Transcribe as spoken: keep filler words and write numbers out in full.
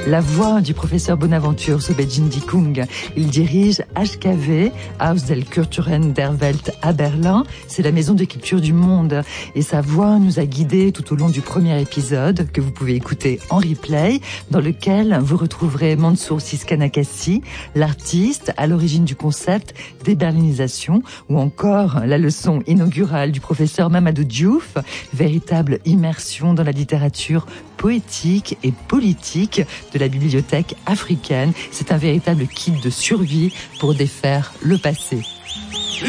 La voix du professeur Bonaventure Sobejin-Dikung. Il dirige H K W, Haus der Kulturen der Welt à Berlin. C'est la maison de culture du monde. Et sa voix nous a guidés tout au long du premier épisode, que vous pouvez écouter en replay, dans lequel vous retrouverez Mansour Siskanakassi, l'artiste à l'origine du concept déberlinisation, ou encore la leçon inaugurale du professeur Mamadou Diouf, véritable immersion dans la littérature poétique et politique de la bibliothèque africaine. C'est un véritable kit de survie pour défaire le passé.